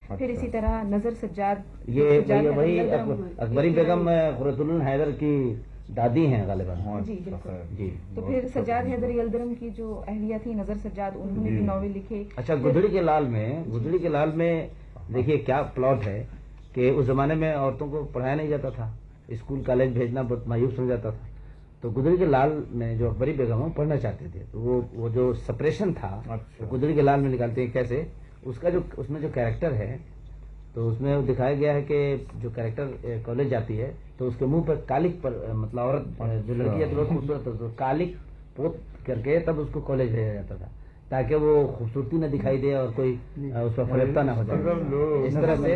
پھر اسی طرح نظر سجاد، یہ وہی اکبری بیگم قرۃ العین حیدر کی دادی ہیں غالباً. جی بالکل. جی. تو پھر سجاد حیدر یلدرم کی جو اہلیہ تھی نظر سجاد، انہوں نے بھی ناول لکھے. اچھا، گدڑی کے لال میں دیکھیے کیا پلاٹ ہے کہ اس زمانے میں عورتوں کو پڑھایا نہیں جاتا تھا، اسکول کالج بھیجنا بہت مایوس سمجھا جاتا تھا. تو گدڑی کے لال میں جو اکبری بیگم پڑھنا چاہتے تھے، تو وہ جو سپریشن تھا گدڑی کے لال میں نکالتے ہیں کیسے. اس میں جو کیریکٹر ہے تو اس میں دکھایا گیا ہے کہ جو کیریکٹر کالج جاتی ہے تو اس کے منہ پر کالک پر، مطلب عورت جو لڑکی ہے تو بہت خوبصورت ہے، تو کالک پوت کر کے تب اس کو کالج بھیجا جاتا تھا تاکہ وہ خوبصورتی نہ دکھائی دے اور کوئی اس پر فریفتہ نہ ہو جائے. اس طرح سے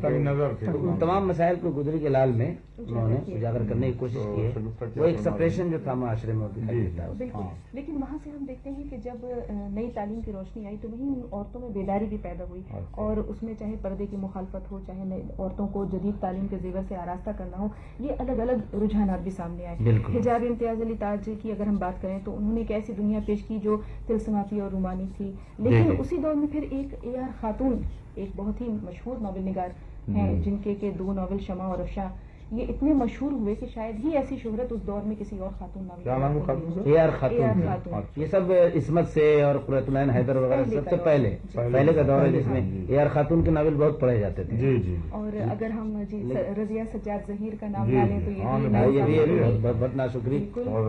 تعلیم تمام مسائل کو گدڑی کے لال میں انہوں نے اجاگر کرنے کی کوشش کی ہے. وہ ایک سپریشن جو تھا معاشرے میں دکھائی دیتا ہے. بالکل. لیکن وہاں سے ہم دیکھتے ہیں کہ جب نئی تعلیم کی روشنی آئی تو وہیں عورتوں میں بیداری بھی پیدا ہوئی، اور اس میں چاہے پردے کی مخالفت ہو، چاہے عورتوں کو جدید تعلیم کے زیور سے آراستہ کرنا ہو، یہ الگ الگ رجحانات بھی سامنے آئے. حجاب امتیاز علی تاج کی اگر ہم بات کریں تو انہوں نے ایک ایسی دنیا پیش کی جو تلسماتی اور رومانی تھی. لیکن اسی دور میں پھر ایک اے آر خاتون، ایک بہت ہی مشہور ناول نگار ہیں، جن کے 2 ناول شمع اور افشاں یہ اتنے مشہور ہوئے کہ شاید ہی ایسی شہرت اس دور میں کسی اور خاتون ناول. اے آر خاتون. یہ سب عصمت سے اور قرۃ العین حیدر وغیرہ سب سے پہلے کا دور ہے جس میں اے آر خاتون کے ناول بہت پڑھے جاتے تھے. اور اگر ہم رضیہ سجاد ظہیر کا نام لے لیں تو یہ بھی بہت ناشکری،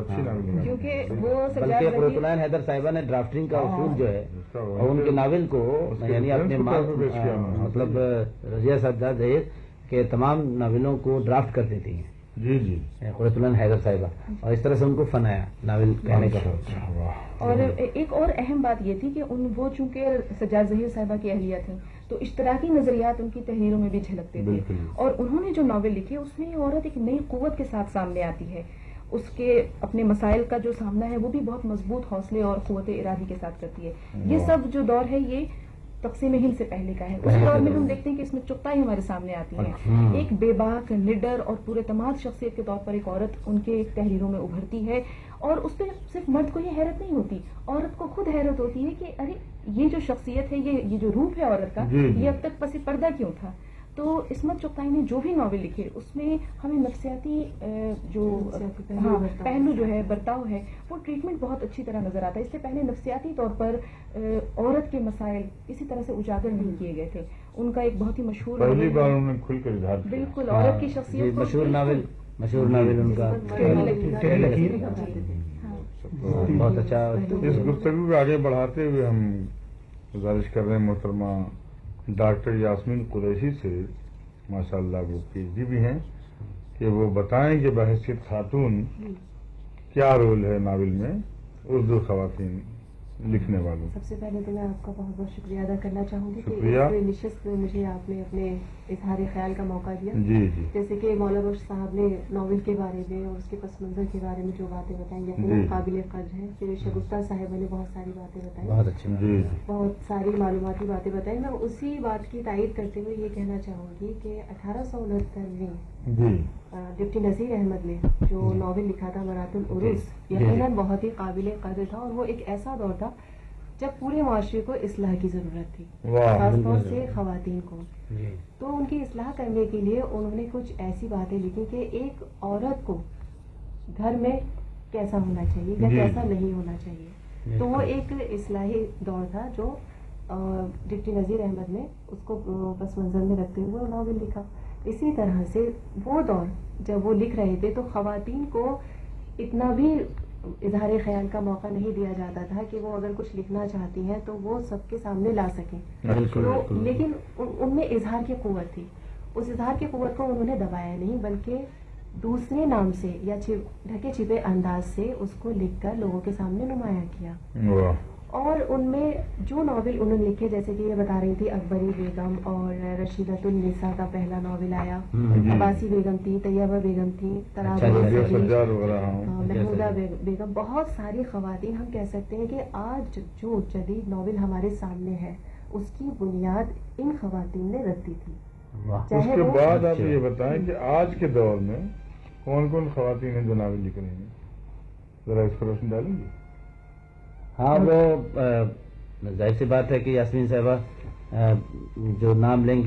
کیونکہ وہ بلکہ قرۃ العین حیدر صاحبہ نے ڈرافٹنگ کا اصول جو ہے اور ان کے ناول کو یعنی اپنے مطلب رضیہ سجاد ظہیر کہ تمام ناولوں کو ڈرافٹ کر دیتی ہیں قرۃ العین حیدر صاحبہ، اور اس طرح سے ان کو فن آیا ناول کہنے کا. اور ایک اور اہم بات یہ تھی کہ وہ چونکہ سجاد ظہیر صاحبہ کی اہلیہ تھیں تو اشتراکی نظریات ان کی تحریروں میں بھی جھلکتے تھے، اور انہوں نے جو ناول لکھے اس میں عورت ایک نئی قوت کے ساتھ سامنے آتی ہے. اس کے اپنے مسائل کا جو سامنا ہے وہ بھی بہت مضبوط حوصلے اور قوت ارادی کے ساتھ کرتی ہے. یہ سب جو دور ہے یہ تقسیم ہند سے پہلے کا ہے. اس دور میں ہم دیکھتے ہیں کہ اس میں چغتائی ہمارے سامنے آتی ہے. ایک بے باک، نڈر اور پورے اعتماد شخصیت کے طور پر ایک عورت ان کے تحریروں میں ابھرتی ہے، اور اس پہ صرف مرد کو یہ حیرت نہیں ہوتی، عورت کو خود حیرت ہوتی ہے کہ ارے یہ جو شخصیت ہے، یہ جو روپ ہے عورت کا، یہ اب تک پس پردہ کیوں تھا. تو عصمت چغتائی نے جو بھی ناول لکھے اس میں ہمیں نفسیاتی جو پہلو جو ہے، برتاؤ ہے، وہ ٹریٹمنٹ بہت اچھی طرح نظر آتا ہے. اس سے پہلے نفسیاتی طور پر عورت کے مسائل اسی طرح سے اجاگر نہیں کیے گئے تھے. ان کا ایک بہت ہی مشہور پہلی بار انہوں نے کھل کر اظہار کیا. بالکل عورت کی شخصیت مشہور ناول ان کا بہت اچھا. اس گفتگو کو آگے بڑھاتے ہوئے ہم گزارش کر رہے ہیں محترمہ ڈاکٹر یاسمین قریشی سے، ماشاء اللہ وہ پی ایچ ڈی بھی ہیں، کہ وہ بتائیں کہ بحیثیت خاتون کیا رول ہے ناول میں اردو خواتین لکھنے والوں. سب سے پہلے تو میں آپ کا بہت بہت شکریہ ادا کرنا چاہوں گی کہ اس نشست میں مجھے آپ نے اپنے اظہار خیال کا موقع دیا. جیسے کہ مولا بخش صاحب نے ناول کے بارے میں اور اس کے پس منظر کے بارے میں جو باتیں بتائیں یقیناً قابل قدر ہیں. پھر شگفتہ صاحبہ نے بہت ساری باتیں بتائیں، بہت اچھی، بہت ساری معلوماتی باتیں بتائیں. میں اسی بات کی تائید کرتے ہوئے یہ کہنا چاہوں گی کہ 1869 میں ڈپٹی نذیر احمد نے جو ناول لکھا تھا مرات العروس، یقیناً بہت ہی قابل قدر تھا، اور وہ ایک ایسا دور تھا جب پورے معاشرے کو اصلاح کی ضرورت تھی، خاص طور سے خواتین کو. تو ان کی اصلاح کرنے کے لیے انہوں نے کچھ ایسی باتیں لکھی کہ ایک عورت کو گھر میں کیسا ہونا چاہیے یا کیسا نہیں ہونا چاہیے. تو وہ ایک اصلاحی دور تھا جو ڈپٹی نذیر احمد نے اس کو پس منظر میں رکھتے ہوئے ناول لکھا. اسی طرح سے وہ دور جب وہ لکھ رہے تھے تو خواتین کو اتنا بھی اظہار خیال کا موقع نہیں دیا جاتا تھا کہ وہ اگر کچھ لکھنا چاہتی ہیں تو وہ سب کے سامنے لا سکیں. لیکن ان میں اظہار کی قوت تھی. اس اظہار کی قوت کو انہوں نے دبایا نہیں، بلکہ دوسرے نام سے یا ڈھکے چھپے انداز سے اس کو لکھ کر لوگوں کے سامنے نمایاں کیا. اور ان میں جو ناول انہوں نے لکھے، جیسے کہ یہ بتا رہی تھی اکبری بیگم اور رشیدۃ النساء کا پہلا ناول آیا، عباسی بیگم تھی، طیبہ بیگم تھی، محمودہ بیگم، بہت ساری خواتین. ہم کہہ سکتے ہیں کہ آج جو جدید ناول ہمارے سامنے ہے اس کی بنیاد ان خواتین نے رکھی تھی. اس کے بعد آپ یہ بتائیں کہ آج کے دور میں کون کون خواتین ہیں جو ناول لکھ رہی ہیں، ذرا اس پر روشنی ڈالیں گے؟ ہاں، وہ ظاہر سی بات ہے کہ یاسمین صاحبہ جو نام لیں گے